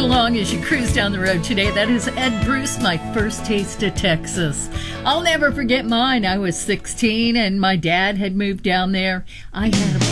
along as you cruise down the road today. That is Ed Bruce, My First Taste of Texas. I'll never forget mine. I was 16 and my dad had moved down there. I had a